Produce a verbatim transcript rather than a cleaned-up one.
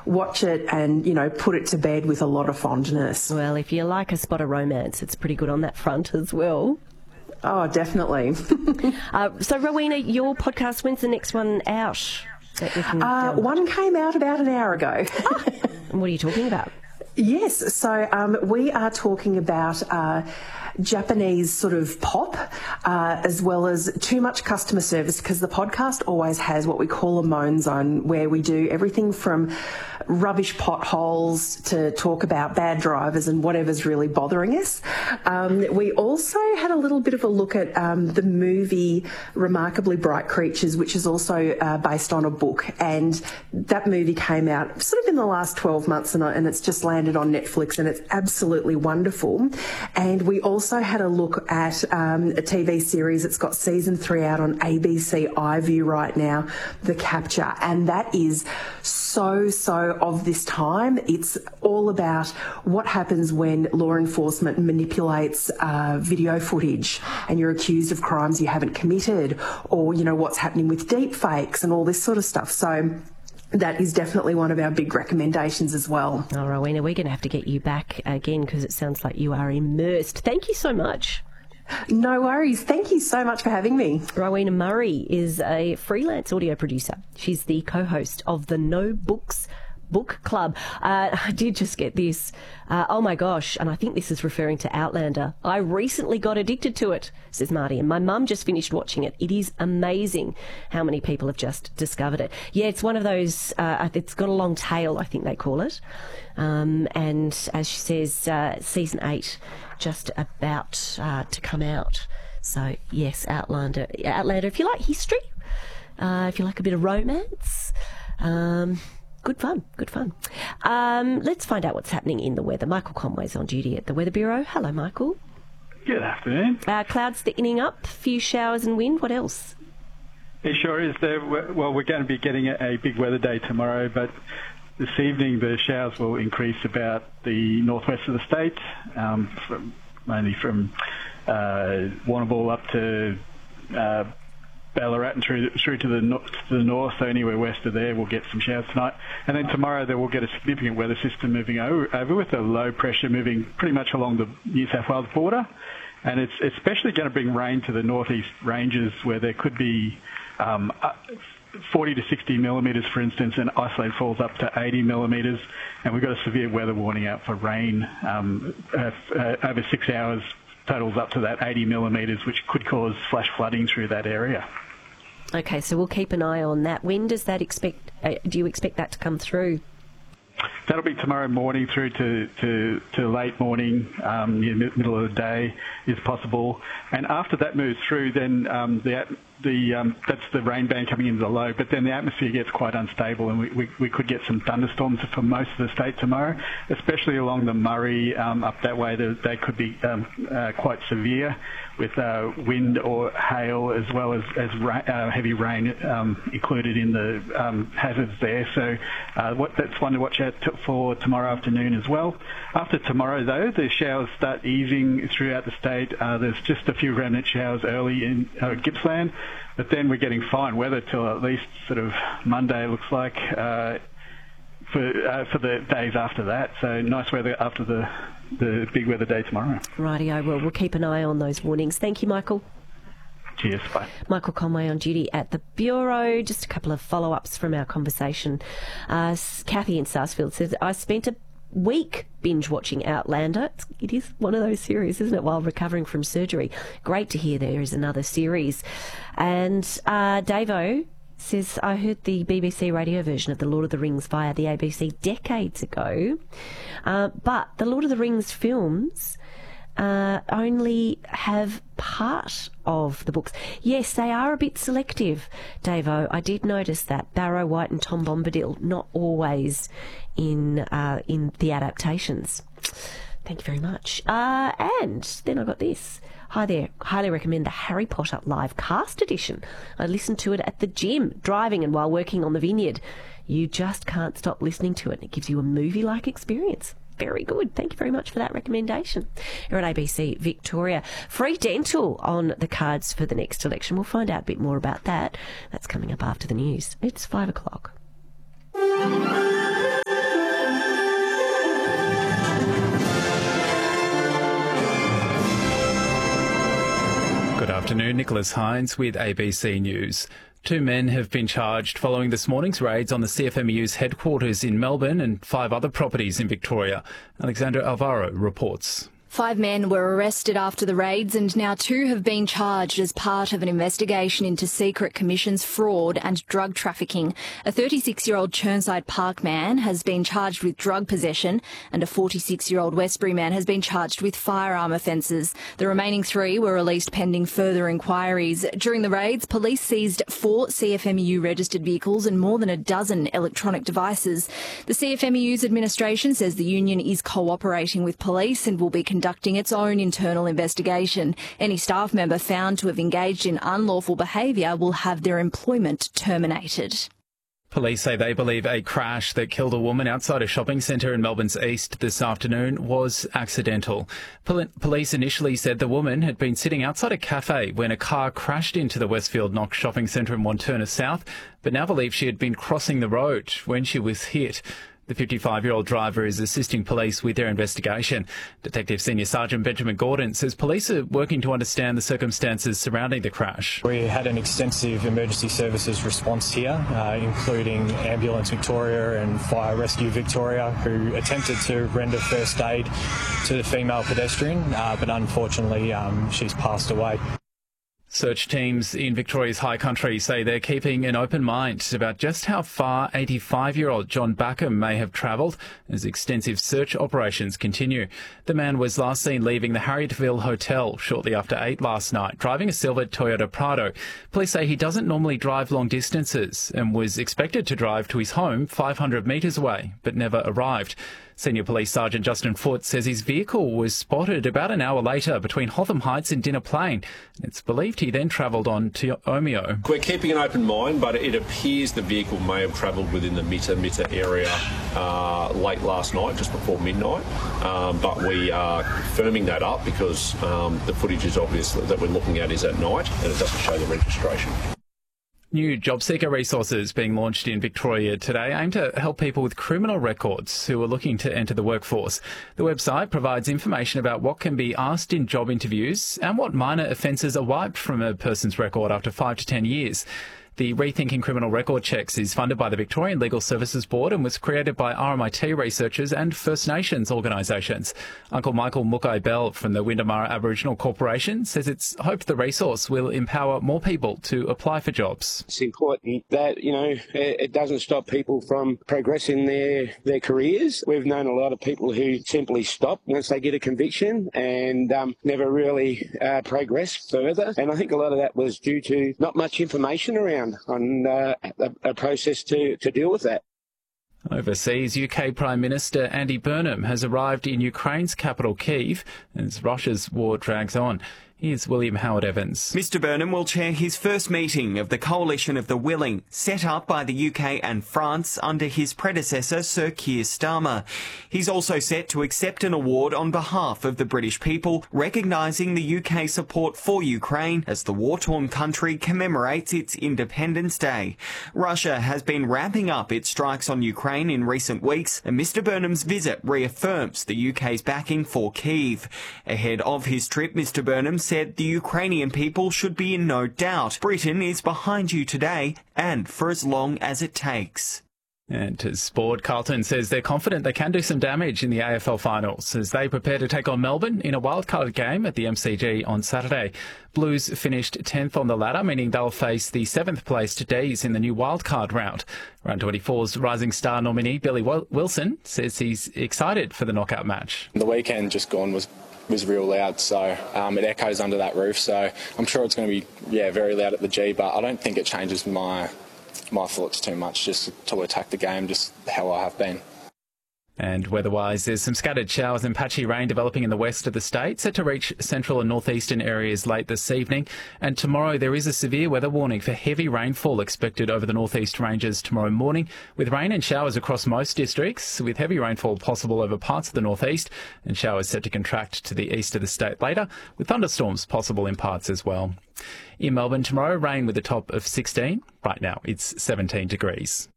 watch it and, you know, put it to bed with a lot of fondness. Well, if you like a spot of romance, it's pretty good on that front as well. Oh, definitely. uh, so, Rowena, your podcast, when's the next one out? That we can, uh, um... One came out about an hour ago. Oh. And what are you talking about? Yes, so um, we are talking about uh, Japanese sort of pop uh, as well as too much customer service, because the podcast always has what we call a moan zone, where we do everything from rubbish potholes to talk about bad drivers and whatever's really bothering us. Um, we also had a little bit of a look at um, the movie Remarkably Bright Creatures, which is also uh, based on a book, and that movie came out sort of in the last twelve months, and, and it's just landed on Netflix, and it's absolutely wonderful. And we also had a look at um, a T V series. It's got season three out on A B C iView right now, The Capture, and that is so, so of this time. It's all about what happens when law enforcement manipulates uh, video footage and you're accused of crimes you haven't committed, or, you know, what's happening with deep fakes and all this sort of stuff. So that is definitely one of our big recommendations as well. Oh, Rowena, we're going to have to get you back again, because it sounds like you are immersed. Thank you so much. No worries. Thank you so much for having me. Rowena Murray is a freelance audio producer. She's the co-host of the No Books Book Club. Uh, I did just get this. Uh, oh my gosh, and I think this is referring to Outlander. I recently got addicted to it, says Marty, and my mum just finished watching it. It is amazing how many people have just discovered it. Yeah, it's one of those, uh, it's got a long tail, I think they call it. Um, and as she says, uh, season eight just about uh, to come out. So yes, Outlander. Outlander, if you like history, uh, if you like a bit of romance, um, good fun, good fun. Um, let's find out what's happening in the weather. Michael Conway's on duty at the Weather Bureau. Hello, Michael. Good afternoon. Uh, clouds thickening up, a few showers and wind. What else? It sure is. There. Well, we're going to be getting a, a big weather day tomorrow, but this evening the showers will increase about the northwest of the state, um, from, mainly from uh, Warrnambool up to uh, Ballarat and through, through to, the no- to the north, so anywhere west of there we'll get some showers tonight. And then tomorrow there will get a significant weather system moving over, over with a low pressure moving pretty much along the New South Wales border. And it's especially going to bring rain to the northeast ranges, where there could be um, forty to sixty millimetres, for instance, and isolated falls up to eighty millimetres. And we've got a severe weather warning out for rain um, uh, uh, over six hours, totals up to that eighty millimetres, which could cause flash flooding through that area. Okay, so we'll keep an eye on that. When does that expect? Uh, do you expect that to come through? That'll be tomorrow morning through to, to, to late morning, um, near the middle of the day is possible. And after that moves through, then um, the the um, that's the rain band coming into the low. But then the atmosphere gets quite unstable, and we, we, we could get some thunderstorms for most of the state tomorrow, especially along the Murray um, up that way. They, they could be um, uh, quite severe, with uh, wind or hail, as well as, as ra- uh, heavy rain um, included in the um, hazards there. So uh, what, that's one to watch out t- for tomorrow afternoon as well. After tomorrow, though, the showers start easing throughout the state. Uh, there's just a few remnant showers early in uh, Gippsland, but then we're getting fine weather till at least sort of Monday, looks like, uh, for uh, for the days after that. So nice weather after the the big weather day tomorrow. Rightio, well, we'll keep an eye on those warnings. Thank you, Michael. Cheers, bye. Michael Conway on duty at the Bureau. Just a couple of follow-ups from our conversation. Uh, Kathy in Sarsfield says, I spent a week binge-watching Outlander. It is one of those series, isn't it, while recovering from surgery. Great to hear there is another series. And uh, Davo says, I heard the B B C radio version of The Lord of the Rings via the A B C decades ago, uh, but the Lord of the Rings films uh, only have part of the books. Yes, they are a bit selective, Davo. I did notice that. Barrow White and Tom Bombadil, not always in uh, in the adaptations. Thank you very much. Uh, and then I got this. Hi there. Highly recommend the Harry Potter live cast edition. I listened to it at the gym, driving and while working on the vineyard. You just can't stop listening to it. It gives you a movie-like experience. Very good. Thank you very much for that recommendation. You're at A B C Victoria. Free dental on the cards for the next election. We'll find out a bit more about that. That's coming up after the news. It's five o'clock. Nicholas Hines with A B C News. Two men have been charged following this morning's raids on the C F M U's headquarters in Melbourne and five other properties in Victoria. Alexandra Alvaro reports. Five men were arrested after the raids and now two have been charged as part of an investigation into secret commissions, fraud and drug trafficking. A thirty-six-year-old Chirnside Park man has been charged with drug possession and a forty-six-year-old Westbury man has been charged with firearm offences. The remaining three were released pending further inquiries. During the raids, police seized four C F M U registered vehicles and more than a dozen electronic devices. The C F M U's administration says the union is cooperating with police and will be conducting its own internal investigation. Any staff member found to have engaged in unlawful behaviour will have their employment terminated. Police say they believe a crash that killed a woman outside a shopping centre in Melbourne's east this afternoon was accidental. Pol- police initially said the woman had been sitting outside a cafe when a car crashed into the Westfield Knox shopping centre in Wantirna South, but now believe she had been crossing the road when she was hit. The fifty-five-year-old driver is assisting police with their investigation. Detective Senior Sergeant Benjamin Gordon says police are working to understand the circumstances surrounding the crash. We had an extensive emergency services response here, uh, including Ambulance Victoria and Fire Rescue Victoria, who attempted to render first aid to the female pedestrian, uh, but unfortunately um, she's passed away. Search teams in Victoria's high country say they're keeping an open mind about just how far eighty-five-year-old John Backham may have travelled as extensive search operations continue. The man was last seen leaving the Harrietville Hotel shortly after eight last night, driving a silver Toyota Prado. Police say he doesn't normally drive long distances and was expected to drive to his home five hundred metres away, but never arrived. Senior Police Sergeant Justin Foote says his vehicle was spotted about an hour later between Hotham Heights and Dinner Plain. It's believed he then travelled on to Omeo. We're keeping an open mind, but it appears the vehicle may have travelled within the Mitta Mitta area uh, late last night, just before midnight. Um, but we are confirming that up because um, the footage is obvious that we're looking at is at night and it doesn't show the registration. New job seeker resources being launched in Victoria today aim to help people with criminal records who are looking to enter the workforce. The website provides information about what can be asked in job interviews and what minor offences are wiped from a person's record after five to ten years. The Rethinking Criminal Record Checks is funded by the Victorian Legal Services Board and was created by R M I T researchers and First Nations organisations. Uncle Michael Mukai Bell from the Windamara Aboriginal Corporation says it's hoped the resource will empower more people to apply for jobs. It's important that, you know, it doesn't stop people from progressing their, their careers. We've known a lot of people who simply stop once they get a conviction and um, never really uh, progress further. And I think a lot of that was due to not much information around on uh, a, a process to, to deal with that. Overseas, U K Prime Minister Andy Burnham has arrived in Ukraine's capital Kyiv as Russia's war drags on. Here's William Howard Evans. Mister Burnham will chair his first meeting of the Coalition of the Willing, set up by the U K and France under his predecessor Sir Keir Starmer. He's also set to accept an award on behalf of the British people, recognising the U K support for Ukraine as the war-torn country commemorates its Independence Day. Russia has been ramping up its strikes on Ukraine in recent weeks, and Mister Burnham's visit reaffirms the U K's backing for Kyiv. Ahead of his trip, Mister Burnham said the Ukrainian people should be in no doubt. Britain is behind you today and for as long as it takes. And to sport, Carlton says they're confident they can do some damage in the A F L finals as they prepare to take on Melbourne in a wildcard game at the M C G on Saturday. Blues finished tenth on the ladder, meaning they'll face the seventh placed D's in the new wildcard round. Round twenty-four's Rising Star nominee Billy Wilson says he's excited for the knockout match. The weekend just gone was was real loud, so um, it echoes under that roof, so I'm sure it's going to be yeah very loud at the G, but I don't think it changes my my thoughts too much, just to attack the game just how I have been. And weather-wise, there's some scattered showers and patchy rain developing in the west of the state, set to reach central and northeastern areas late this evening. And tomorrow there is a severe weather warning for heavy rainfall expected over the northeast ranges tomorrow morning, with rain and showers across most districts, with heavy rainfall possible over parts of the northeast, and showers set to contract to the east of the state later, with thunderstorms possible in parts as well. In Melbourne tomorrow, rain with a top of sixteen. Right now it's seventeen degrees.